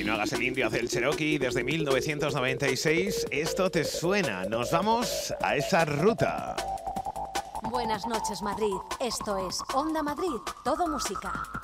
Y no hagas el indio, hace el Cherokee desde 1996. Esto te suena. Nos vamos a esa ruta. Buenas noches, Madrid. Esto es Onda Madrid, todo música.